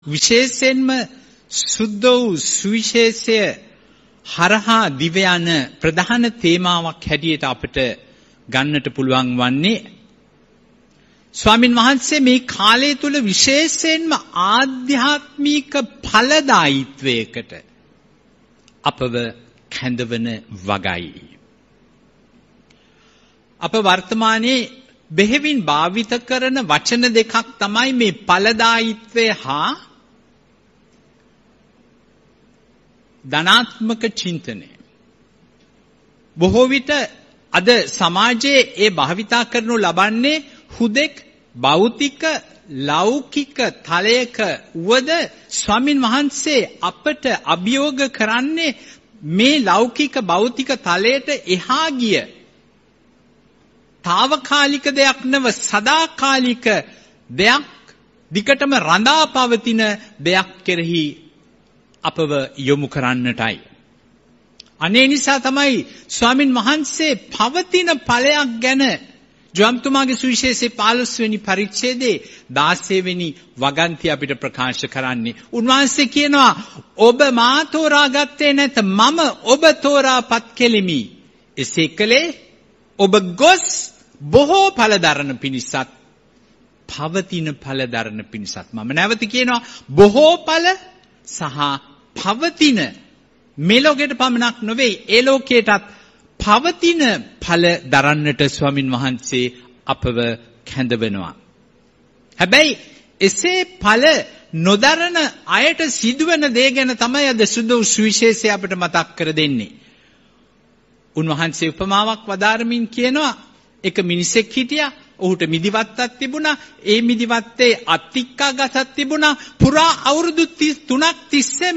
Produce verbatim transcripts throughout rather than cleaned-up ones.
විශේෂයෙන්ම සුද්ධ වූ සුවිශේෂය හරහා දිව යන ප්‍රධාන තේමාවක් හැටියට අපිට ගන්නට පුළුවන් වන්නේ ස්වාමින් වහන්සේ මේ කාලය තුල විශේෂයෙන්ම ආධ්‍යාත්මික ඵලදායීත්වයකට අපව කැඳවන වගයි. අප වර්තමානයේ බෙහෙවින් භාවිත කරන වචන දෙකක් තමයි මේ ඵලදායීත්වය හා ධනාත්මක චින්තනය. බොහෝ විට අද සමාජයේ ඒ භාවිතා කරනු ලබන්නේ හුදෙක් භෞතික ලෞකික තලයක වද ස්වාමින් වහන්සේ අපට අභියෝග කරන්නේ මේ ලෞකික භෞතික තලයට එහා ගිය తాවකාලික දෙයක් නව සදාකාලික දෙයක් දිකටම රඳා පවතින දෙයක් කෙරෙහි අපව යොමු කරන්නටයි. අනේ නිසා තමයි ස්වාමින් වහන්සේ පවතින ඵලයක් ගැන ජොම්තුමාගේ සුවිශේෂයේ පහළොස් වෙනි පරිච්ඡේදයේ දාසය වෙනි වගන්තිය අපිට ප්‍රකාශ කරන්නේ. උන්වහන්සේ කියනවා ඔබ මා තෝරාගත්තේ නැත මම ඔබ තෝරාපත් කෙලිමි. එසේ කලේ ඔබ ගොස් බොහෝ ඵල දරන පිණිසත් පවතින ඵල දරන පිණිසත් මම නැවත කියනවා බොහෝ ඵල සහ පවතින මෙලොකේට පමණක් නොවේ ඒ ලෝකයටත් පවතින ඵල දරන්නට ස්වාමින් වහන්සේ අපව කැඳවනවා. හැබැයි එසේ ඵල නොදරන අයට සිදුවන දේ ගැන තමයි අද සුදු සුවිශේෂය අපිට මතක් කර දෙන්නේ. උන්වහන්සේ උපමාවක් වදාරමින් කියනවා එක මිනිසෙක් හිටියා ඔහුට මිදිවත්තක් තිබුණා ඒ මිදිවත්තේ අත්තික්කා ගසක් තිබුණා පුරා අවුරුදු තුනක් තිස්සේම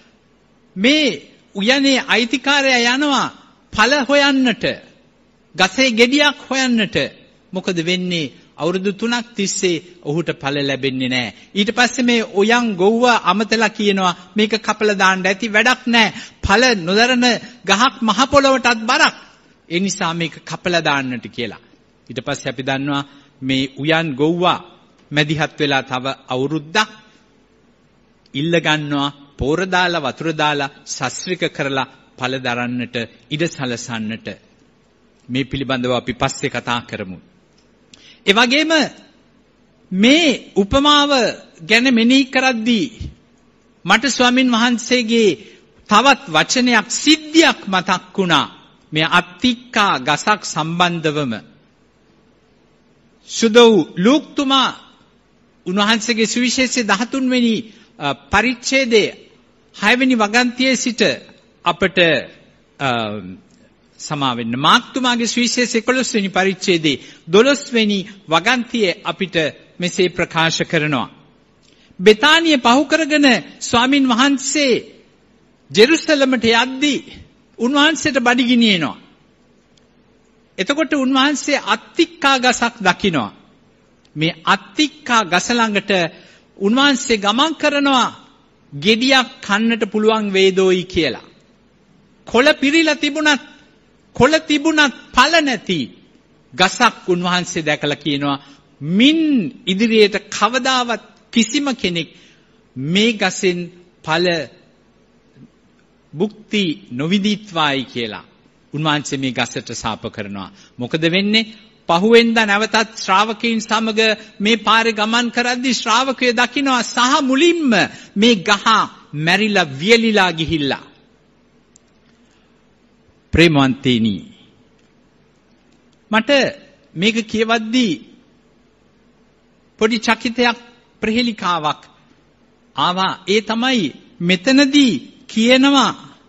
මේ උයනේ අයිතිකාරයා යනවා ඵල හොයන්නට ගසේ ගෙඩියක් හොයන්නට මොකද වෙන්නේ අවුරුදු තුනක් තිස්සේ ඔහුට ඵල ලැබෙන්නේ නැහැ. ඊට පස්සේ මේ උයන් ගොව්ව අමතලා කියනවා මේක කපලා දාන්න ඇති වැඩක් නැහැ. ඵල නොදරන ගහක් මහ පොළොවටත් බරක්. ඒ නිසා මේක කපලා දාන්නට කියලා. ඊට පස්සේ අපි දන්නවා මේ උයන් ගොව්වා මැදිහත් වෙලා තව අවුරුද්දක් ඉල්ල ගන්නවා පෝර දාලා වතුර දාලා ශස්ත්‍රික කරලා ඵල දරන්නට ඉඩ සලසන්නට. මේ පිළිබඳව අපි පස්සේ කතා කරමු. ඒ වගේම මේ උපමාව ගැන මෙනෙහි කරද්දී මට ස්වාමින් වහන්සේගේ තවත් වචනයක් සිද්ධියක් මතක් වුණා. මේ අත්තික්කා ගසක් සම්බන්ධවම සුදු ලූක්තුමා උන්වහන්සේගේ සුවිශේෂයේ දහතුන් වෙනි පරිච්ඡේදයේ හය වෙනි වගන්තියේ සිට අපට සමාවෙන්න මාක්තුමාගේ සුවිශේෂයේ එකොළොස් වෙනි පරිච්ඡේදයේ දොළොස් වෙනි වගන්තියේ අපිට මෙසේ ප්‍රකාශ කරනවා. බෙතානිය පහු කරගෙන ස්වාමින් වහන්සේ ජෙරුසලමට යද්දී උන්වහන්සේට බඩගිනි එනවා. එතකොට උන්වහන්සේ අත්තික්කා ගසක් දකිනවා. මේ අත්තික්කා ගස ළඟට උන්වහන්සේ ගමන් කරනවා ගෙඩියක් කන්නට පුළුවන් වේදෝයි කියලා. කොළ පිරීලා තිබුණත් කොළ තිබුණත් ඵල නැති ගසක් උන්වහන්සේ දැකලා කියනවා මින් ඉදිරියට කවදාවත් කිසිම කෙනෙක් මේ ගසෙන් ඵල භුක්ති නොවිදිත්වායි කියලා. උන්වහන්සේ මේ ගසට ශාප කරනවා. මොකද වෙන්නේ? පහුවෙන්දා නැවතත් ශ්‍රාවකයන් සමග මේ පාරේ ගමන් කරද්දී ශ්‍රාවකය දකිනවා සහ මුලින්ම මේ ගහ මැරිලා වියලිලා ගිහිල්ලා. ප්‍රේමවන්තේනි මට මේක කියවද්දී පොඩි චකිතයක් ප්‍රහෙලිකාවක් ආවා. ඒ තමයි මෙතනදී කියනවා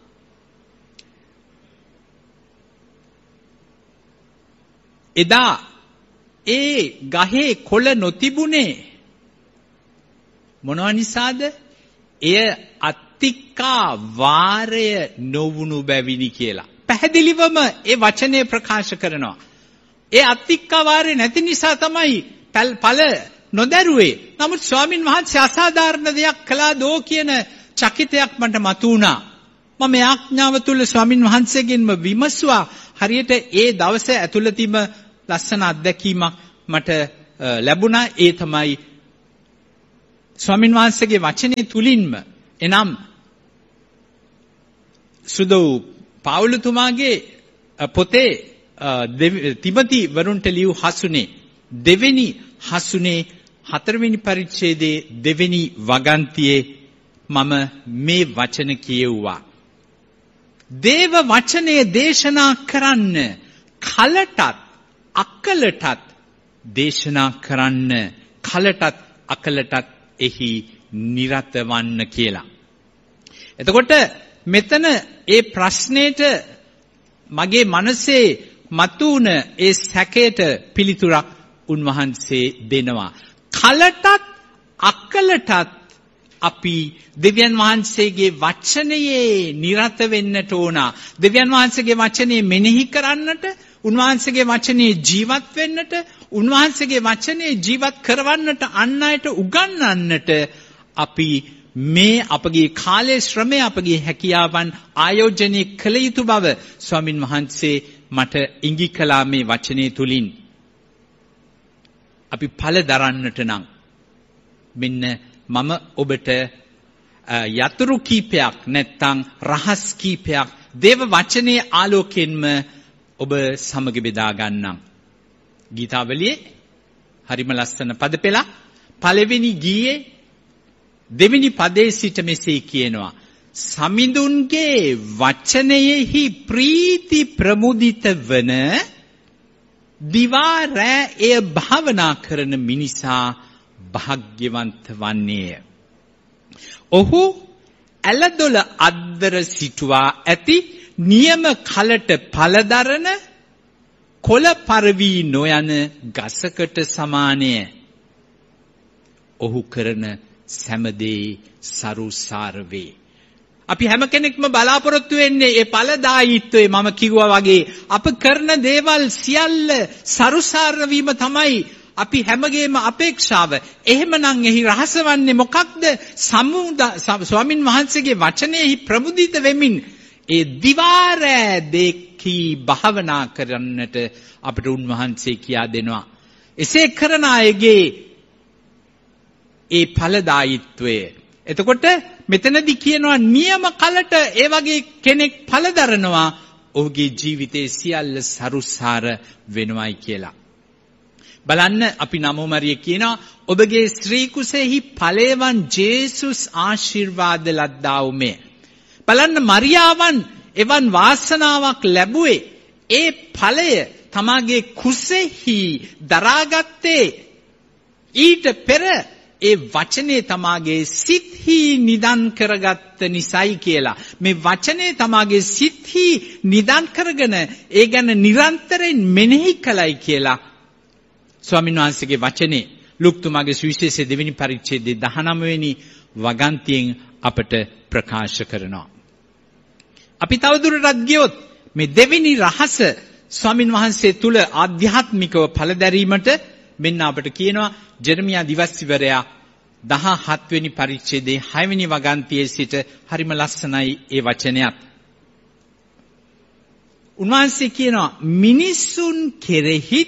එදා ඒ ගහේ කොළ නොතිබුණේ මොනවා නිසාද? එය අත්තික්කා වාරය නොවුණු බැවිනි කියලා. පැහැදිලිවම ඒ වචනේ ප්‍රකාශ කරනවා. ඒ අත්තික්කා වාරය නැති නිසා තමයි ඵල නොදරුවේ. නමුත් ස්වාමින් වහන්සේ අසාධාරණ දෙයක් කළා දෝ කියන චකිතයක් මට මතුවුණා. මම ආඥාව තුල ස්වාමින් වහන්සේගෙන්ම විමසුවා. හරියට ඒ දවසේ ඇතුළතින්ම ලස්සන අත්දැකීමක් මට ලැබුණා. ඒ තමයි ස්වාමින් වහන්සේගේ වචනේ තුලින්ම එනම් සුදු පාවුලතුමාගේ පොතේ තිමති වරුන්ට ලියු හසුනේ දෙවෙනි හසුනේ හතරවෙනි පරිච්ඡේදයේ දෙවෙනි වගන්තියේ මම මේ වචන කියෙව්වා. දේව වචනේ දේශනා කරන්න කලටත් අකලටත් දේශනා කරන්න කලටත් අකලටත් එහි නිරත වන්න කියලා. එතකොට මෙතන ඒ ප්‍රශ්නෙට මගේ මනසේ මතුවන ඒ සැකයට පිළිතුරක් උන්වහන්සේ දෙනවා. කලටත් අකලටත් අපි දෙවියන් වහන්සේගේ වචනයේ නිරත වෙන්නට ඕන. දෙවියන් වහන්සේගේ වචනේ මෙනෙහි කරන්නට, උන්වහන්සේගේ වචනේ ජීවත් වෙන්නට, උන්වහන්සේගේ වචනේ ජීවත් කරවන්නට, අන් අයට උගන්වන්නට අපි මේ අපගේ කාලයේ ශ්‍රමය, අපගේ හැකියාවන් ආයෝජනය කළ යුතු බව ස්වාමින් වහන්සේ මට ඉඟි කළා මේ වචනේ තුලින්. අපි ඵල දරන්නට නම් මෙන්න මම ඔබට යතුරු කීපයක් නැත්තම් රහස් කීපයක් දේව වචනේ ආලෝකයෙන්ම ඔබ සමග බෙදා ගන්නම්. ගීතාවලියේ හරිම ලස්සන පද පෙළක්. පළවෙනි ගීයේ දෙවෙනි පදයේ සිට මෙසේ කියනවා. සමිඳුන්ගේ වචනයෙහි ප්‍රීති ප්‍රමුදිත වන දිවා රෑ එය භාවනා කරන මිනිසා භාග්‍යවන්ත වන්නේය. ඔහු ඇලදොල අද්දර සිටුවා ඇති නියම කලට පළදරන කොළ පරවී නොයන ගසකට සමානය. ඔහු කරන සෑමදේ සරුසාර වේ. අපි හැම කෙනෙක්ම බලාපොරොත්තු වෙන්නේ ඒ ඵලදායීත්වයේ මම කිව්වා වගේ අප කරන දේවල් සියල්ල සරුසාර වීම තමයි අපි හැමගේම අපේක්ෂාව. එහෙමනම් එහි රහසවන්නේ මොකක්ද? ස්වාමින් වහන්සේගේ වචනයෙහි ප්‍රමුදිත වෙමින් ඒ දිවාරෑ දෙකී භාවනා කරන්නට අපට උන්වහන්සේ කියා දෙනවා. එසේ කරන අයගේ ඒ ඵලදායීත්වය. එතකොට මෙතනදී කියනවා නියම කලට ඒ වගේ කෙනෙක් ඵලදරනවා ඔහුගේ ජීවිතයේ සියල්ල සරුසාර වෙනවයි කියලා. බලන්න අපි නමෝ මරිය කියනවා ඔබගේ ශ්‍රී කුසෙහි ඵලයවන් ජේසුස් ආශිර්වාද ලද්දා උමේ. බලන්න මරියාවන් එවන් වාසනාවක් ලැබුවේ ඒ ඵලය තමාගේ කුසෙහි දරාගත්තේ ඊට පෙර ඒ වචනේ තමාගේ සිත්හි නිදන් කරගත්ත නිසයි කියලා. මේ වචනේ තමාගේ සිත්හි නිදන් කරගෙන ඒ ගැන නිරන්තරයෙන් මෙනෙහි කළයි කියලා ස්වාමීන් වහන්සේගේ වචනේ ලුක්තුමාගේ සුවිශේෂයේ දෙවෙනි පරිච්ඡේදයේ දහනවය වෙනි වගන්තියෙන් අපට ප්‍රකාශ කරනවා. අපි තවදුරටත් ගියොත් මේ දෙවෙනි රහස ස්වාමීන් වහන්සේ තුල ආධ්‍යාත්මිකව ඵලදැරීමට මෙන්න අපට කියනවා ජෙරමියා දිවස්සිවරයා දහහත් වෙනි පරිච්ඡේදයේ හය වෙනි වගන්තියේ සිට හරිම ලස්සනයි ඒ වචනයත්. උන්වහන්සේ කියනවා මිනිසුන් කෙරෙහිත්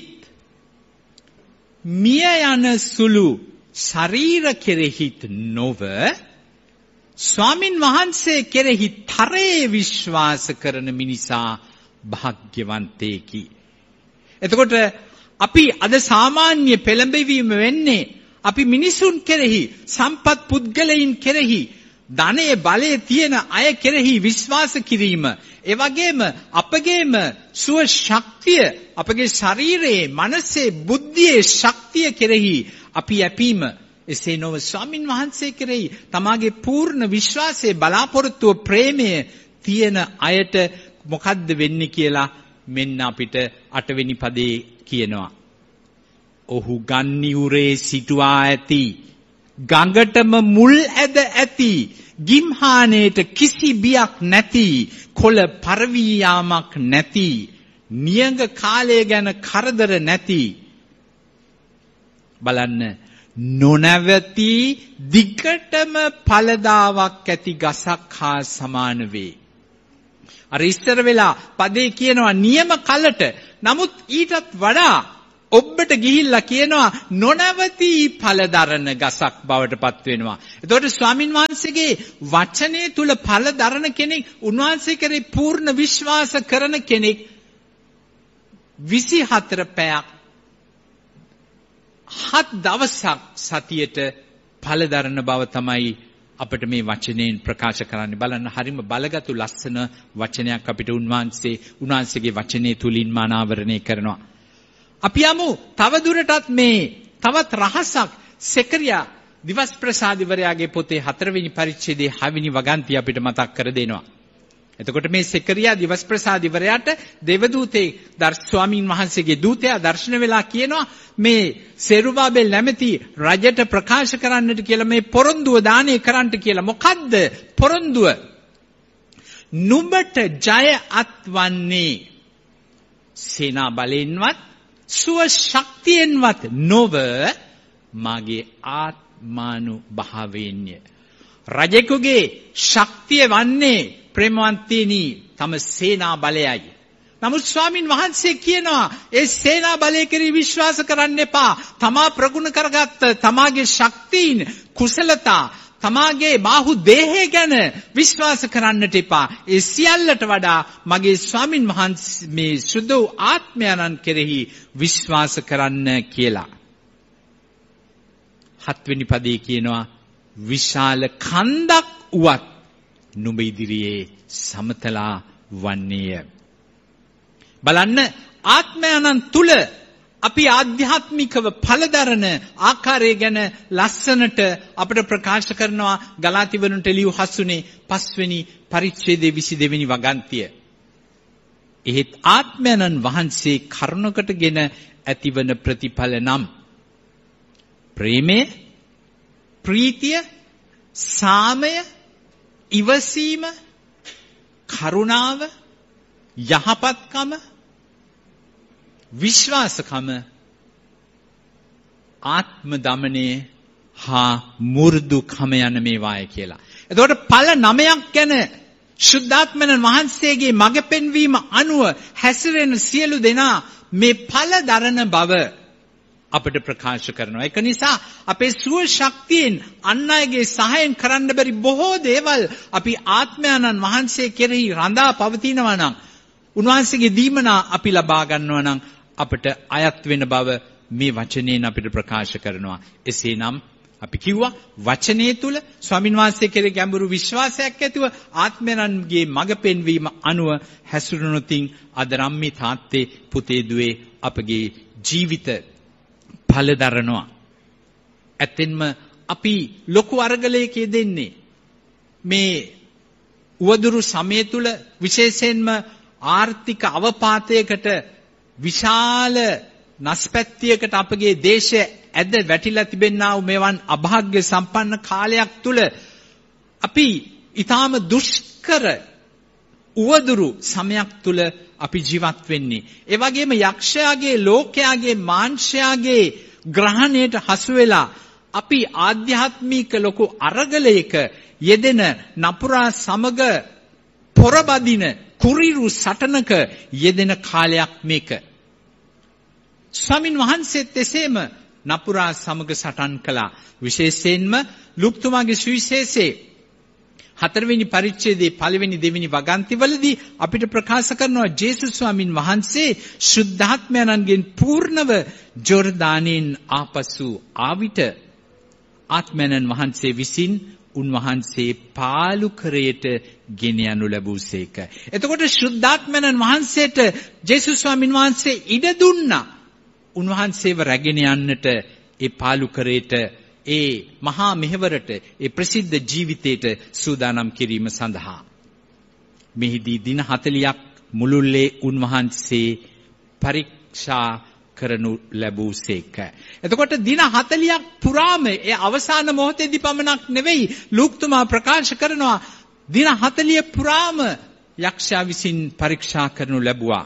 මිය යන සුළු ශරීර කෙරෙහිත් නොව ස්වාමින් වහන්සේ කෙරෙහි තරයේ විශ්වාස කරන මිනිසා භාග්‍යවන්තයෙකි. එතකොට අපි අද සාමාන්‍ය පෙළඹවීම වෙන්නේ අපි මිනිසුන් කෙරෙහි, සම්පත් පුද්ගලයන් කෙරෙහි, ධනයේ බලයේ තියෙන අය කෙරෙහි විශ්වාස කිරීම. ඒ වගේම අපගේම සුව ශක්තිය, අපගේ ශරීරයේ, මනසේ, බුද්ධියේ ශක්තිය කෙරෙහි අපි යැපීම. එසේ නොව ස්වාමින් වහන්සේ කෙරෙහි තමාගේ පූර්ණ විශ්වාසයේ, බලාපොරොත්තුව, ප්‍රේමය තියෙන අයට මොකද්ද වෙන්නේ කියලා මෙන්න අපිට අටවෙනි පදේ කියනවා. ඔහු ගන්නියුරේ සිටුවා ඇති, ගඟටම මුල් ඇද ඇති, ගිම්හානේට කිසි බියක් නැති, කොළ පරවී යාමක් නැති, නියඟ කාලය ගැන කරදර නැති. බලන්න, නොනැවති දිගටම ඵලදාවක් ඇති ගසක් හා සමාන වේ. අර ඉස්තර වෙලා පදේ කියනවා නියම කලට. නමුත් ඊටත් වඩා ඔබට ගිහිල්ලා කියනවා නොනවති ඵල දරන ගසක් බවට පත් වෙනවා. එතකොට ස්වාමින් වහන්සේගේ වචනය තුල ඵල දරන කෙනෙක්, උන්වහන්සේ කරේ පූර්ණ විශ්වාස කරන කෙනෙක් විසිහතර පැයක් හත් දවසක් සතියට ඵල දරන බව තමයි අපිට මේ වචනයෙන් ප්‍රකාශ කරන්න. බලන්න හරිම බලගතු ලස්සන වචනයක් අපිට උන්වහන්සේ උන්වහන්සේගේ වචනේ තුලින් මානාවරණය කරනවා. අපි යමු තව දුරටත් මේ තවත් රහසක් සෙකරියා දිවස් ප්‍රසාදිවරයාගේ පොතේ හතරවෙනි පරිච්ඡේදයේ හයවෙනි වගන්තිය අපිට මතක් කර දෙනවා. එතකොට මේ සෙකරියා දිවස් ප්‍රසාදිවරයාට දේවදූතේ දර්ශ ස්වාමීන් වහන්සේගේ දූතයා දර්ශන වෙලා කියනවා මේ සෙරුබාබෙල් නැමැති රජට ප්‍රකාශ කරන්නට කියලා මේ පොරොන්දුව දානය කරන්නට කියලා. මොකද්ද පොරොන්දුව? නුඹට ජය අත්වන්නේ සේනා බලයෙන්වත් සුව ශක්තියෙන්වත් නොව මාගේ ආත්මානුභාවයෙන්ය. රජෙකුගේ ශක්තිය වන්නේ ප්‍රේමවන්තේනි තම සේනා බලයයි. නමුත් ස්වාමින් වහන්සේ කියනවා ඒ සේනා බලය කෙරෙහි විශ්වාස කරන්න එපා. තමා ප්‍රගුණ කරගත්ත තමාගේ ශක්තියින් කුසලතා තමාගේ බාහු දේහය ගැන විශ්වාස කරන්නට එපා. ඒ සියල්ලට වඩා මගේ ස්වාමින් වහන්සේ මේ සුද්ධ වූ ආත්මයන්න් කෙරෙහි විශ්වාස කරන්න කියලා. හත්වෙනි පදයේ කියනවා විශාල කන්දක් උවත් නුඹ ඉදිරියේ සමතලා වන්නේය. බලන්න ආත්මයන්න් තුල අපි ආධ්‍යාත්මිකව ඵලදරන ආකාරය ගැන ලස්සනට අපිට ප්‍රකාශ කරනවා ගලාතිවරුන්ට ලියු හසුනේ පස්වෙනි පරිච්ඡේදයේ විසි දෙවෙනි වගන්තිය. එහෙත් ආත්මයන්න් වහන්සේ කරුණකටගෙන ඇතිවන ප්‍රතිඵල නම් ප්‍රේමය, ප්‍රීතිය, සාමය, ඉවසීම, කරුණාව, යහපත්කම, විශ්වාසකම, ආත්ම දමනය හා මු르දුකම යන මේවාය කියලා. එතකොට ඵල නවයක් ගැන ශුද්ධාත්මයන් වහන්සේගේ මඟ පෙන්වීම අනුව හැසිරෙන සියලු දෙනා මේ ඵල දරන බව අපිට ප්‍රකාශ කරනවා. ඒක නිසා අපේ සුව ශක්තියෙන් අන් අයගේ සහායෙන් කරන්න බැරි බොහෝ දේවල් අපි ආත්මයන්න් වහන්සේ කෙරෙහි රඳා පවතිනවා නම්, උන්වහන්සේගේ දීමනා අපි ලබා ගන්නවා නම් අපට අයත් වෙන බව මේ වචනයෙන් අපිට ප්‍රකාශ කරනවා. එසේනම් අපි කිව්වා වචනයේ තුල ස්වාමින් වහන්සේ කෙරෙහි ගැඹුරු විශ්වාසයක් ඇතිව ආත්මයන්ගේ මඟ පෙන්වීම අනුව හැසිරුණොතින් අද රම්මි තාත්තේ පුතේ දුවේ අපගේ ජීවිත ඵල දරනවා. ඇත්තෙන්ම අපි ලොකු අරගලයක යෙදෙන්නේ මේ උවදුරු සමය තුල, විශේෂයෙන්ම ආර්ථික අවපාතයකට, විශාල නස්පැත්තියකට අපගේ දේශය ඇද වැටිලා තිබෙනා වූ මෙවන් අභාග්‍ය සම්පන්න කාලයක් තුල අපි ඊටාම දුෂ්කර උවදුරු සමයක් තුල අපි ජීවත් වෙන්නේ. ඒ වගේම යක්ෂයාගේ, ලෝකයාගේ, මාංශයාගේ ග්‍රහණයට හසු වෙලා අපි ආධ්‍යාත්මික ලොකු අරගලයක යෙදෙන නපුරා සමග පොරබදින කුරිරු සටනක යෙදෙන කාලයක් මේක. ස්වාමින් වහන්සේත් එසේම නපුරා සමග සටන් කළා. විශේෂයෙන්ම ලුක්තුමාගේ සුවිශේෂයේ හතරවෙනි පරිච්ඡේදයේ පළවෙනි දෙවෙනි වගන්තිවලදී අපිට ප්‍රකාශ කරනවා ජේසුස් ස්වාමින් වහන්සේ ශුද්ධාත්මයන්ගෙන් පූර්ණව ජෝර්දානෙන් ආපසු ආවිත ආත්මයන් වහන්සේ විසින් උන්වහන්සේ පාලුකරයට ගෙන යනු ලැබුසේක. එතකොට ශුද්ධාත්මයන් වහන්සේට ජේසුස් ස්වාමින් වහන්සේ ඉඩ දුන්නා උන්වහන්සේව රැගෙන යන්නට ඒ පාලුකරයට, ඒ මහා මෙහෙවරට, ඒ ප්‍රසිද්ධ ජීවිතයට සූදානම් කිරීම සඳහා. මෙහිදී දින හතළියක් මුළුල්ලේ උන්වහන්සේ පරීක්ෂා කරනු ලැබුසේක. එතකොට දින හතළියක් පුරාම, ඒ අවසාන මොහොතේදී පමණක් නෙවෙයි, ලූක්තුමා ප්‍රකාශ කරනවා දින හතළිය පුරාම යක්ෂයා විසින් පරීක්ෂා කරනු ලැබුවා.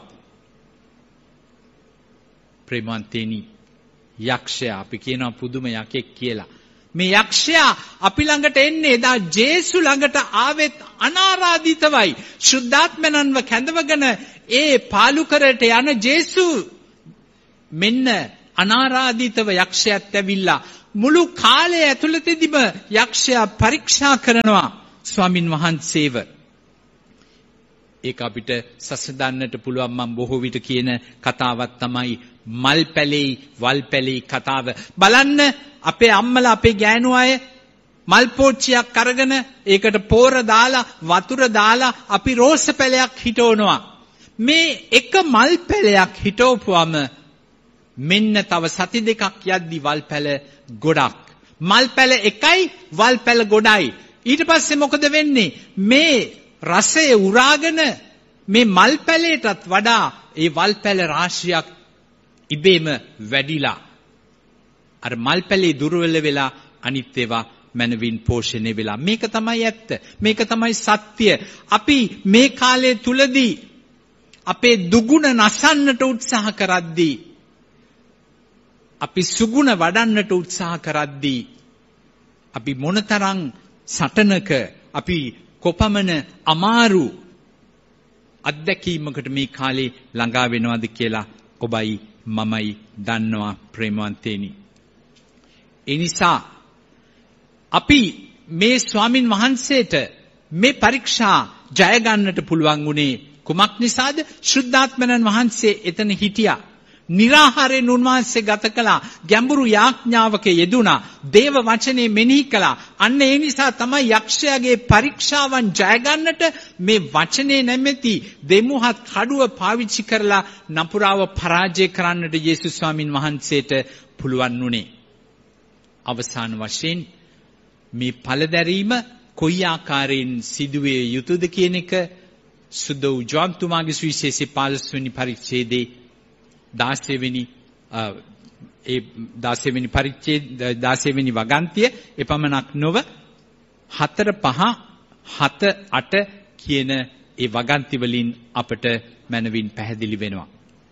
ප්‍රේමවන්තේනි, යක්ෂයා අපි කියනවා පුදුම යකෙක් කියලා. මේ යක්ෂයා අපි ළඟට එන්නේ එදා ජේසු ළඟට ආවෙත් අනාරාධිතවයි. ශුද්ධාත්මයන්ව කැඳවගෙන ඒ පාලුකරට යන ජේසු මෙන්න අනාරාධිතව යක්ෂයාත් ඇවිල්ලා මුළු කාලය ඇතුළතදීම යක්ෂයා පරීක්ෂා කරනවා ස්වාමින් වහන්සේව. ඒක අපිට සසඳන්නට පුළුවන් මම බොහෝ විට කියන කතාවක් තමයි මල් පැලේ වල් පැලේ කතාව. බලන්න අපේ අම්මලා අපේ ගෑනු අය මල් පෝච්චියක් අරගෙන ඒකට පෝර දාලා වතුර දාලා අපි රෝස පැලයක් හිටවනවා. මේ එක මල් පැලයක් හිටවපුවම මෙන්න තව සති දෙකක් යද්දි වල් පැල ගොඩක්. මල් පැල එකයි වල් පැල ගොඩයි. ඊට පස්සේ මොකද වෙන්නේ? මේ රසය උරාගෙන මේ මල් පැලයටත් වඩා ඒ වල් පැල රාශියක් ඉබේම වැඩිලා අර මල් පැලේ දුර්වල වෙලා අනිත් ඒවා මනවින් පෝෂණය වෙලා. මේක තමයි ඇත්ත. මේක තමයි සත්‍ය. අපි මේ කාලය තුලදී අපේ දුගුණ නසන්නට උත්සාහ කරද්දී අපි සුගුණ වඩන්නට උත්සාහ කරද්දී අපි මොනතරම් සටනක අපි කොපමණ අමාරු අත්දැකීමකට මේ කාලේ ළඟා වෙනවද කියලා ඔබයි මමයි දන්නවා ප්‍රේමවන්තේනි. ඒ නිසා අපි මේ ස්වාමින් වහන්සේට මේ පරීක්ෂා ජය ගන්නට පුළුවන් වුණේ කුමක් නිසාද? ශුද්ධාත්මයන් වහන්සේ එතන හිටියා. निराहाරයෙන් උන්වහන්සේ ගත කළා. ගැඹුරු යාඥාවක යෙදුණා. දේව වචනේ මෙනෙහි කළා. අන්න ඒ නිසා තමයි යක්ෂයාගේ පරීක්ෂාවන් ජය ගන්නට මේ වචනේ නැමැති දෙමුහත් කඩුව පාවිච්චි කරලා නපුරාව පරාජය කරන්නට යේසුස් ස්වාමින් වහන්සේට පුළුවන් වුණේ. අවසාන වශයෙන් මේ පළදැරීම කොයි ආකාරයෙන් සිදුවේ යුතුද කියන එක සුද්ධ වූ ජෝන්තුමාගේ සුවිශේෂී පළොස් වෙනි පරිච්ඡේදයේ දාසය වෙනි ඒ දාසය වෙනි පරිච්ඡේද දාසය වෙනි වගන්තිය එපමණක් නොව හතර පහ හත අට කියන ඒ වගන්ති වලින් අපට මනවින් පැහැදිලි වෙනවා.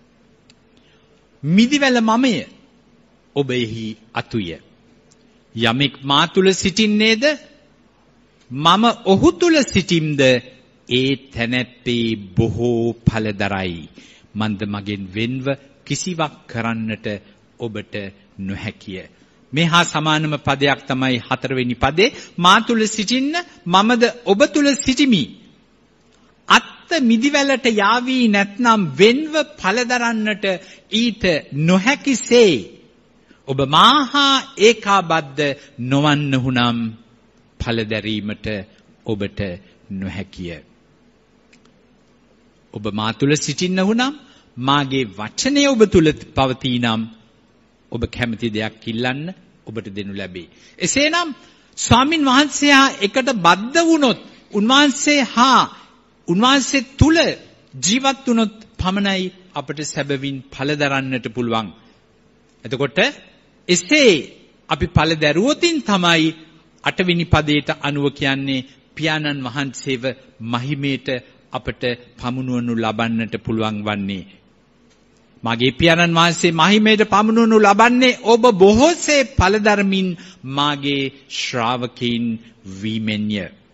මිදිවැල මමය ඔබ එහි අතුය. යමෙක් මා තුල සිටින්නේද මම ඔහු තුල සිටිම්ද ඒ තැනැත්තේ බොහෝ ඵලදරයි. මන්ද මගෙන් වෙන්ව කිසිවක් කරන්නට ඔබට නොහැකිය. මේ හා සමානම පදයක් තමයි හතරවෙනි පදේ. මා තුල සිටින්න මමද ඔබ තුල සිටිමි. අත්ත මිදිවැලට යාවී නැත්නම් වෙන්ව ඵලදරන්නට ඊට නොහැකිසේ ඔබ මාහා ඒකාබද්ධ නොවන්නහුනම් ඵලදැරීමට ඔබට නොහැකිය. ඔබ මා තුල සිටින්නහුනම් මාගේ වචනය ඔබ තුල පවතිනම් ඔබ කැමති දෙයක් ඉල්ලන්න ඔබට දෙනු ලැබේ. එසේනම් ස්වාමින් වහන්සේ හා එකට බද්ධ වුණොත් උන්වහන්සේ හා උන්වහන්සේ තුල ජීවත් වුණොත් පමණයි අපට සැබවින් ඵල දරන්නට පුළුවන්. එතකොට එසේ අපි ඵල දරුවොතින් තමයි අටවෙනි පදයට අනුව කියන්නේ පියාණන් වහන්සේව මහිමයට අපට පමුණුවනු ලබන්නට පුළුවන් වන්නේ. මාගේ පියාණන් වහන්සේ මහිමයට පමුණුවනු ලබන්නේ ඔබ බොහෝසේ ඵල ධර්මින් මාගේ ශ්‍රාවකයන් වීමෙන්ය.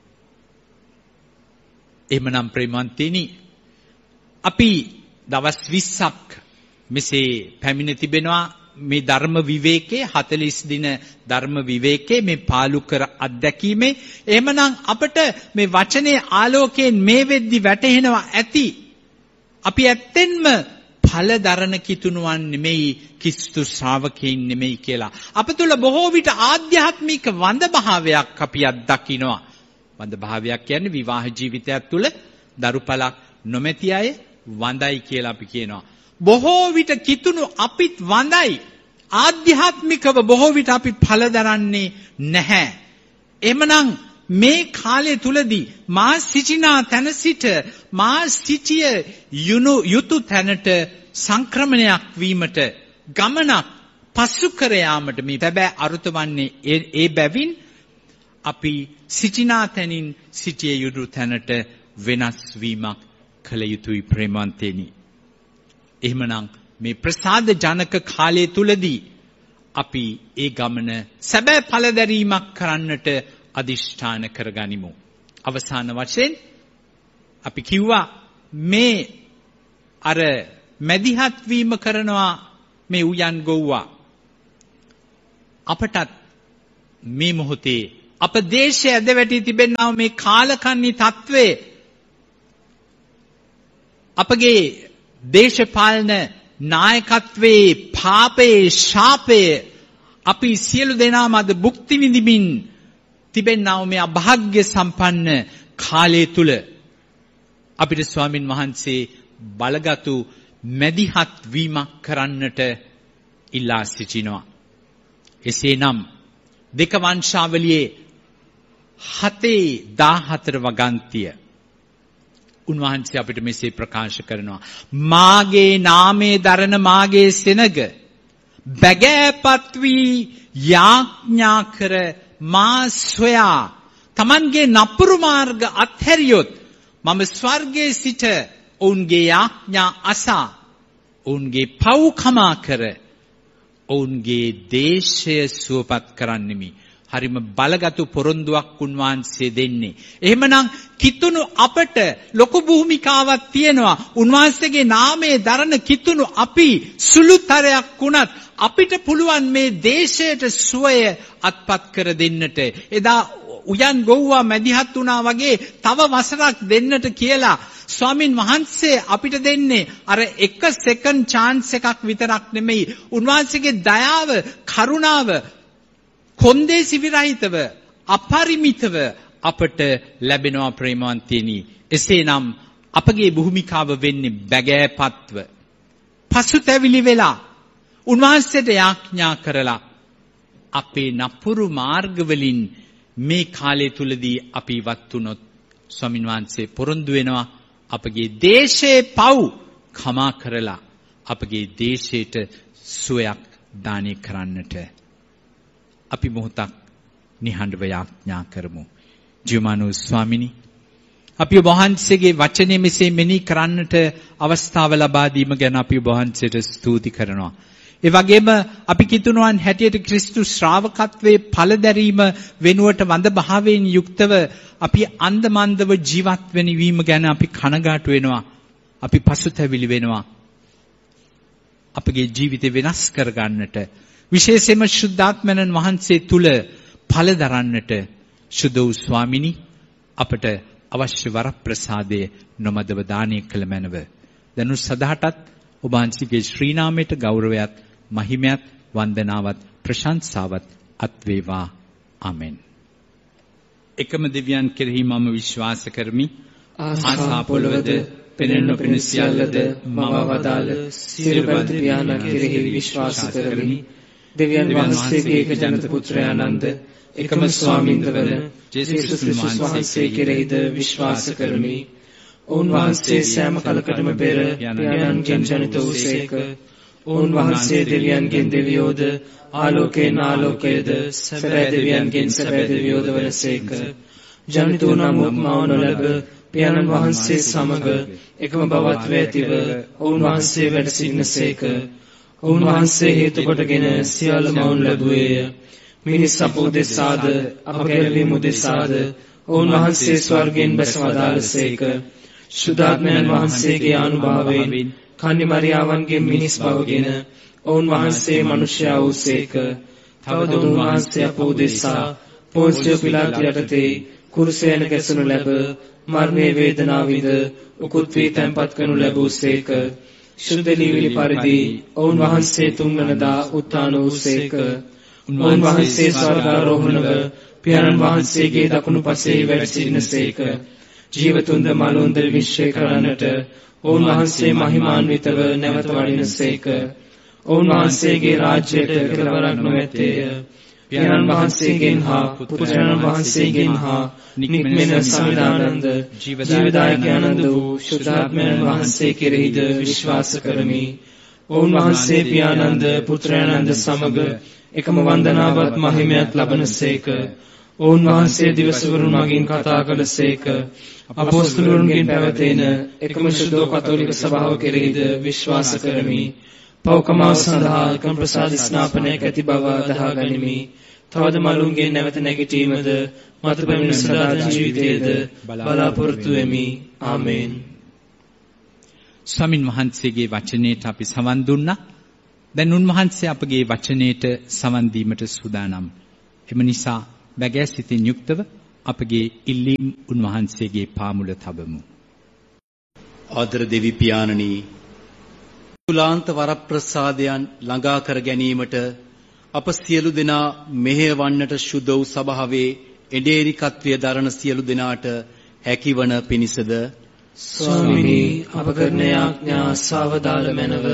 එමනම් ප්‍රේමවන්තනි අපි දවස් විස්සක් මෙසේ පැමිණ තිබෙනවා මේ ධර්ම විවේකයේ හතළිස් දින ධර්ම විවේකයේ මේ පාලු කර අත්දැකීමේ. එහෙමනම් අපට මේ වචනේ ආලෝකයෙන් මේ වෙද්දි වැටහෙනවා ඇති අපි ඇත්තෙන්ම ඵල දරන කිතුණුවන් නෙමෙයි ක්‍රිස්තුස් ශ්‍රාවකයන් නෙමෙයි කියලා. අප තුල බොහෝ විට ආධ්‍යාත්මික වඳ භාවයක් අපි අත්දකිනවා. වඳ භාවයක් කියන්නේ විවාහ ජීවිතයක් තුල දරුපලක් නොමැති අය වඳයි කියලා අපි කියනවා. බොහෝ විට කිතුණු අපිත් වඳයි. ආධ්‍යාත්මිකව බොහෝ විට අපි ඵල දරන්නේ නැහැ. එමනම් මේ කාලය තුලදී මා සිටිනා තැන සිට මා සිටිය යුතු තැනට සංක්‍රමණයක් වීමට ගමනක් පසු කර යාමට මේ බැබෑ අරුත වන්නේ ඒ බැවින් අපි සිටිනා තැනින් සිටිය යුතු තැනට වෙනස් වීමක් කළ යුතුයි ප්‍රේමවන්තේනි. එහෙමනම් මේ ප්‍රසාද ජනක කාලය තුලදී අපි ඒ ගමන සැබෑ ඵලදැරීමක් කරන්නට අදිෂ්ඨාන කරගනිමු. අවසාන වශයෙන් අපි කිව්වා මේ අර මැදිහත් වීම කරනවා මේ උයන් ගොව්වා අපටත් මේ මොහොතේ අප දේශය ඇද වැටී තිබෙනා මේ කාලකන්ණි තත්වයේ අපගේ දේශපාලන නායකත්වයේ පාපයේ ශාපයේ අපි සියලු දෙනාම අද භුක්ති විඳිමින් තිබෙනා මේ අභාග්‍ය සම්පන්න කාලය තුල අපිට ස්වාමින් වහන්සේ බලගතු මැදිහත් වීමක් කරන්නට ඉල්ලා සිටිනවා. එසේනම් දෙක වංශාවලියේ හතේ දාහතර වගන්තිය උන්වහන්සේ අපිට මෙසේ ප්‍රකාශ කරනවා. මාගේ නාමයේ දරන මාගේ සෙනග බැගෑපත් වී යාඥා කර මා සොයා තමන්ගේ නපුරු මාර්ග අත්හැරියොත් මම ස්වර්ගයේ සිට ඔවුන්ගේ යාඥා අසා ඔවුන්ගේ පව් කමා කර ඔවුන්ගේ දේශය සුවපත් කරන්නෙමි. හරිම බලගත් පොරොන්දුවක් උන්වහන්සේ දෙන්නේ. එහෙමනම් කිතුණු අපට ලොකු භූමිකාවක් තියෙනවා. උන්වහන්සේගේ නාමයේ දරන කිතුණු අපි සුළුතරයක් වුණත් අපිට පුළුවන් මේ දේශයට සුවය අත්පත් කර දෙන්නට. එදා උයන් ගොව්වා මැදිහත් වුණා වගේ තව වසරක් දෙන්නට කියලා ස්වාමින් වහන්සේ අපිට දෙන්නේ අර එක සෙකන්ඩ් chance එකක් විතරක් නෙමෙයි. උන්වහන්සේගේ දයාව, කරුණාව කොන්දේසි විරහිතව අපරිමිතව අපට ලැබෙනවා ප්‍රේමවන්තයනි. එසේනම් අපගේ භූමිකාව වෙන්නේ බැගෑපත්ව පසුතැවිලි වෙලා උන්වහන්සේට යාඥා කරලා අපේ නපුරු මාර්ග වලින් මේ කාලය තුලදී අපි ඉවත් වුණොත් ස්වාමින් වහන්සේ පොරොන්දු වෙනවා අපගේ දේශේ පව් කමා කරලා අපගේ දේශයට සුවයක් දානය කරන්නට. අපි මොහොතක් නිහඬව යාඥා කරමු. ජීවමානෝ ස්වාමිනී, අපි ඔබ වහන්සේගේ වචනේ මෙසේ මෙනෙහි කරන්නට අවස්ථාව ලබා දීම ගැන අපි ඔබ වහන්සේට ස්තුති කරනවා. ඒ වගේම අපි කිතුණුවන් හැටියට ක්‍රිස්තු ශ්‍රාවකත්වයේ පළදැරීම වෙනුවට වඳ භාවයෙන් යුක්තව අපි අන්දමන්දව ජීවත් වෙන වීම ගැන අපි කනගාටු වෙනවා. අපි පසුතැවිලි වෙනවා. අපගේ ජීවිතය වෙනස් කරගන්නට, විශේෂයෙන්ම ශුද්ධාත්මයන් වහන්සේ තුල ඵල දරන්නට සුදු ස්වාමිනී අපට අවශ්‍ය වරප්‍රසාදය නොමදව දානය කළ මැනව. දනු සදාටත් ඔබ වහන්සේගේ ශ්‍රී නාමයට ගෞරවයත්, මහිමයත්, වන්දනාවත්, ප්‍රශංසාවත් අත් වේවා. ආමෙන්. එකම දෙවියන් කෙරෙහි මම විශ්වාස කරමි. ආසා පොළවද පෙනෙන නොපෙනෙන සියල්ලද මම වදාළ සියලු බන්ධ පියාණන් කෙරෙහි විශ්වාස කරමි. දෙවියන් වහන්සේගේ එක ජනත පුත්‍රයානන්ද එකම ස්වාමින්ද වන ජේසුස් ක්‍රිස්තුස් වහන්සේ කෙරෙහිද විශ්වාස කරමි. ඔවුන් වහන්සේ සෑම කලකටම පෙර පියාණන්ගෙන් ජනිත වූසේක. ඔවුන් වහන්සේ දෙවියන්ගෙන් දෙවියෝද ආලෝකයෙන් ආලෝකයේද සැබෑ දෙවියන්ගෙන් සැබෑ දෙවියෝද වනසේක. ජනිත වූ නමුත් මව නොලැබ පියාණන් වහන්සේ සමග එකම බවත්ව ඇතිව ඔවුන් වහන්සේ වැඩ සිටිනසේක. ඔවුන් වහන්සේ හේතු කොටගෙන සියල්ල මවුන් ලැබුවේය. මිනිස් අප උදෙසාද අප ගැලවීම උදෙසාද ඔවුන් වහන්සේ ස්වර්ගයෙන් බැස වදාළසේක. ශුද්ධාත්මයන් වහන්සේගේ ආනුභාවයෙන් කන්‍ය මරියාවන්ගේ මිනිස් බවගෙන ඔවුන් වහන්සේ මනුෂ්‍යයා වූසේක. තවද ඔවුන් වහන්සේ අප උදෙසා පොන්සිය පිලාත් යටතේ කුරුසයන ගැසුණු ලැබ මරණයේ වේදනාව විඳ උකුත් වී තැන්පත් කරනු ලැබූසේක. ශුද්ධ ලීවිලි පරිදි ඔවුන් වහන්සේ තුන්වනදා උත්ථාන වූසේක. ඔවුන් වහන්සේ ස්වර්ගාරෝහණව පියාණන් වහන්සේගේ දකුණු පසේ වැඩ සිටිනසේක. ජීවතුන්ද මලුන්ද විශ්වය කරන්නට ඔවුන් වහන්සේ මහිමාන්විතව නැවත වඩිනසේක. ඔවුන් වහන්සේගේ රාජ්‍යයට කෙලවරක් නොමැත්තේය. පියාණන් වහන්සේගෙන් හා පුත්‍රයන් වහන්සේගෙන් හා නික්මෙන සමිදානන්ද ජීවදායක ආනන්ද වූ ශුද්ධාත්මයන් වහන්සේ කෙරෙහිද විශ්වාස කරමි. ඔවුන් වහන්සේ පියාණන්ද පුත්‍රයන්ද සමග එකම වන්දනාවත් මහිමයත් ලබනසේක. ඔවුන් වහන්සේ දිවසවරුන් මගින් කතා කළසේක. අපොස්තලයන්ගෙන් පැවතෙන එකම ශුද්ධ කතෝලික සභාව කෙරෙහිද විශ්වාස කරමි. පෞකමාව සඳහා එකම ප්‍රසාද ස්නාපනයක් ඇති බව අදහා ගනිමි. තවද මලුන්ගේ නැවත නැගිටීමද මතු පැමිණ සදා ජීවිතයේද බලාපොරොත්තු වෙමි. ආමේන්. ස්වාමින් වහන්සේගේ වචනයට අපි සවන් දුන්නා. දැන් උන්වහන්සේ අපගේ වචනයට සවන් දීමට සූදානම්. එම නිසා බැගෑ සිතින් යුක්තව අපගේ ඉල්ලීම් උන්වහන්සේගේ පාමුල තබමු. ආදර දෙවි පියාණනි, කුලාන්ත වරප්‍රසාදයන් ළඟා කර ගැනීමට අප සියලු දෙනා මෙහෙයවන්නට ශුද්ධ වූ සභාවේ එඩේරිකත්වය දරන සියලු දෙනාට හැකිවන පිණිසද ස්වාමිනී අප කරන යාඥා සාවදාල මැනව.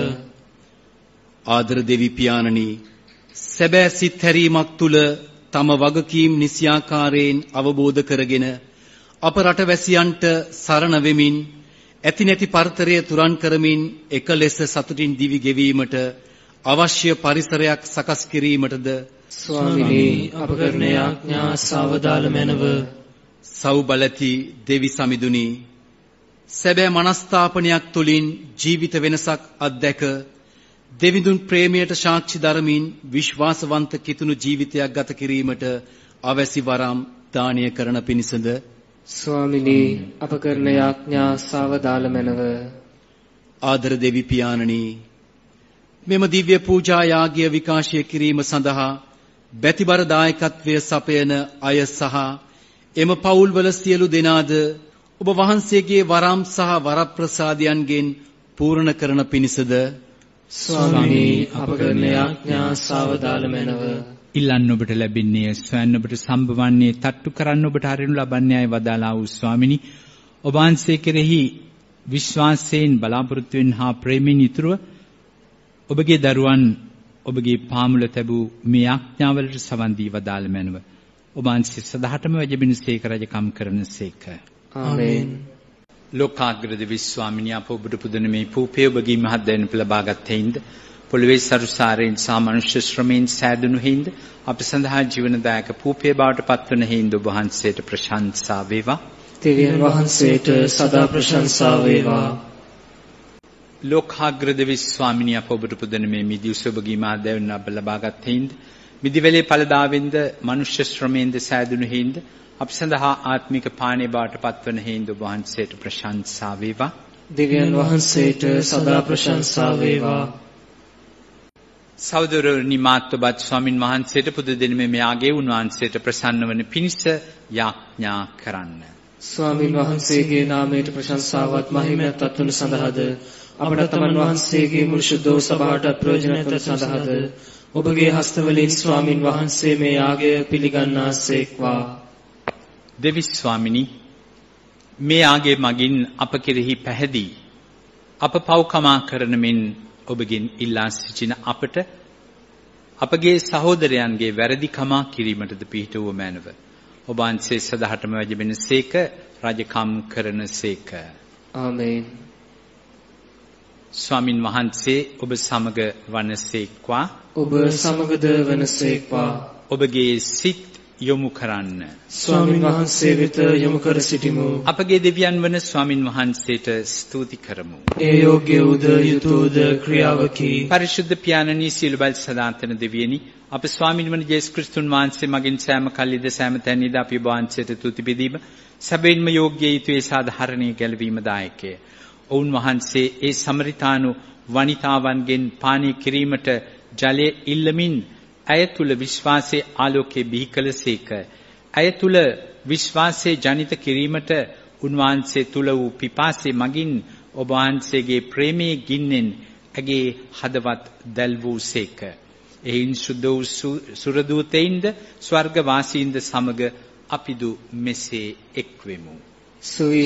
ආදර දෙවි පියාණනි, සැබෑ සිත් හැරීමක් තුල තම වගකීම් නිසියාකාරයෙන් අවබෝධ කරගෙන අප රටවැසියන්ට සරණ වෙමින් ඇති නැති පරතරය තුරන් කරමින් එක ලෙස සතුටින් දිවි ගෙවීමට අවශ්‍ය පරිසරයක් සකස් කිරීමටද ස්වාමිනී අප කරන යාඥා සාවදාල මැනව. සෞබලති දෙවි සමිඳුනි, සැබෑ මනස්ථාපනයක් තුළින් ජීවිත වෙනසක් අත්දැක දෙවිඳුන් ප්‍රේමයට සාක්ෂි දරමින් විශ්වාසවන්ත කිතුණු ජීවිතයක් ගත කිරීමට අවැසි වරම් දානය කරන පිණිසද ස්වාමිනී අප කරන යාඥා සාවදාල මැනව. ආදර දෙවි පියාණනි, මෙම දිව්‍ය පූජා යාගය විකාශය කිරීම සඳහා බැතිබර දායකත්වය සපයන අය සහ එම පවුල්වල සියලු දෙනාද ඔබ වහන්සේගේ වරම් සහ වරප්‍රසාදයන්ගෙන් පූර්ණ කරන පිණිසද ස්වාමිනී අප කරන යාඥා සාවදාල මැනව. ඉල්ලන්න ඔබට ලැබෙන්නේ, සොයන්න ඔබට සම්භවන්නේ, තට්ටු කරන්න ඔබට හරිනු ලබන්නේ අය වදාලා වූ ස්වාමිනී, ඔබ වහන්සේ කෙරෙහි විශ්වාසයෙන් බලාපොරොත්තුවෙන් හා ප්‍රේමයෙන් යුතුව ඔබගේ දරුවන් ඔබගේ පාමුල තැබූ මේ ආඥාවලට සවන් දී වදාළ මැනව. ඔබ වහන්සේ සදාටම වැජබිනසේක රජකම් කරනසේක. ආමේන්. ලෝකාග්‍ර දෙවි ස්වාමිනිය, අප ඔබට පුදන මේ පූපේ ඔබගේ මහත් දැනුම ලබාගත් හේින්ද, පොළවේ සරුසාරයෙන් සහ මනුෂ්‍ය ශ්‍රමයෙන් සෑදුණු හේින්ද, අප සඳහා ජීවනදායක පූපේ බවට පත්වන හේින්ද ඔබ වහන්සේට ප්‍රශංසා වේවා. දෙවියන් වහන්සේට සදා ප්‍රශංසා වේවා. ලෝකාග්‍ර දෙවි ස්වාමිනිය, අප ඔබට පුදන මේ මිදි උසබගේ මහත් දැනුම ලබාගත් හේින්ද, මිදිවැලේ ඵලදාවෙන්ද මනුෂ්‍ය ශ්‍රමයෙන්ද සෑදුණු හේින්ද, අප සඳහා ආත්මික පානේ බවට පත්වන හේින්ද ඔබ වහන්සේට ප්‍රශංසා වේවා. දෙවියන් වහන්සේට සදා ප්‍රශංසා වේවා. සහෝදරනි, මාත්වබත් ස්වාමින් වහන්සේට පුද දෙන මේ යාගයේ උන්වහන්සේට ප්‍රසන්න වන පිණිස යාඥා කරන්න. ස්වාමින් වහන්සේගේ නාමයට ප්‍රශංසාවත් මහිමයත් අත්වන සඳහාද අපට තමන් වහන්සේගේ මුළු ශුද්ධ සභාවට ප්‍රයෝජනවත් සඳහාද ඔබගේ හස්තවලින් ස්වාමින් වහන්සේ මේ යාගය පිළිගන්නාසේක්වා. දෙවි ස්වාමිනී, මේ යාගයේ මගින් අප කෙරෙහි පැහැදී අප පව්කමා කරන මෙන් ඔබගෙන් ඉල්ලා සිටින අපට අපගේ සහෝදරයන්ගේ වැරදි කමා කිරීමටද පිහිට වූ මැනව. ඔබ වහන්සේ සදාටම වැජබෙනසේක, රජකම් කරනසේක. ආමේන්. ස්වාමින් වහන්සේ ඔබ සමග වනසේක්වා. ඔබ සමගද වනසේක්වා. ඔබගේ සිත් යොමු කරන්න ස්වාමින් වහන්සේ වෙත යොමු කර සිටිමු. අපගේ දෙවියන් වන ස්වාමින් වහන්සේට ස්තුති කරමු. ඒ යෝග්‍ය උද යුතුයද ක්‍රියාවකි. පරිශුද්ධ පියාණනි, සියලු බල සදාතන දෙවියනි, අප ස්වාමින් වන ජේසුස් ක්‍රිස්තුන් වහන්සේ මගින් සෑම කල්ලිද සෑම තැනදීද අපි ඔබ වහන්සේට තුති බෙදීම සැබවින්ම යෝග්‍ය යුතුයේ සාධාරණීය ගැලවීම දායකය. ඔවුන් වහන්සේ ඒ සමරිතානු වනිතාවන්ගෙන් පානය කිරීමට ජලය ඉල්ලමින් ඇය තුල විශ්වාසයේ ආලෝකයේ බිහි කළසේක. ඇය තුල විශ්වාසයේ ජනිත කිරීමට උන්වහන්සේ තුල වූ පිපාසයේ මගින් ඔබ වහන්සේගේ ප්‍රේමයේ ගින්නෙන් ඇගේ හදවත් දැල් වූසේක. එයින් සුද්ධ වූ සුරදූතයින්ද ස්වර්ග වාසීන්ද සමග අපිදු මෙසේ එක්වෙමු.